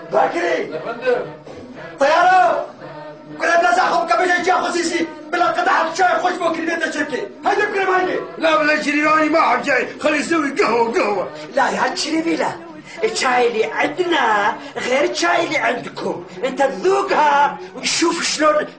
باكري يا فندم. طياره كل الناس اخذ كبش يا خصيصي بلا قطعه شاي خش بكري بيت شركه هيدا بكري هيدي. لا ولا شريراني ما حد جاي، خلي يسوي قهوه. لا يا شريفي لا، الشاي اللي عندنا غير الشاي اللي عندكم، انت تذوقها وتشوف شلون